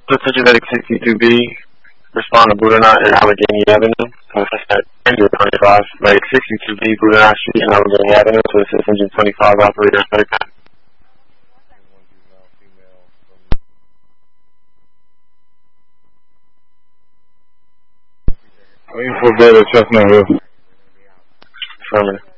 Pacific 62B, respond to Buddha and Allegheny Avenue. To assist at engine 25, Medic 62B, Buddha Street and Allegheny Avenue. To assist engine 25 operator. Waiting for Brother Chestnut Hill. Affirmative.